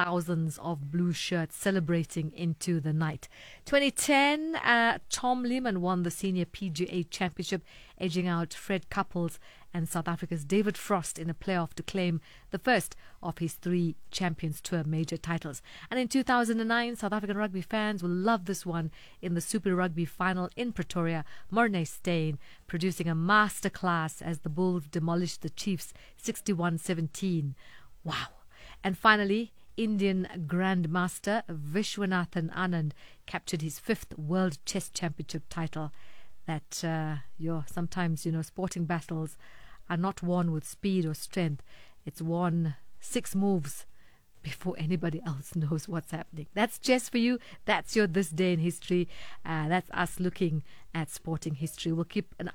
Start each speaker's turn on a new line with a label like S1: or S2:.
S1: thousands of blue shirts celebrating into the night. 2010, Tom Lehman won the Senior PGA Championship, edging out Fred Couples and South Africa's David Frost in a playoff to claim the first of his 3 Champions Tour major titles. And in 2009, South African rugby fans will love this one in the Super Rugby final in Pretoria. Morné Steyn producing a masterclass as the Bulls demolished the Chiefs 61-17. Wow. And finally, Indian Grandmaster Vishwanathan Anand captured his 5th World Chess Championship title. That sometimes, sporting battles are not won with speed or strength. It's won 6 moves before anybody else knows what's happening. That's chess for you. That's your This Day in History. That's us looking at sporting history. We'll keep an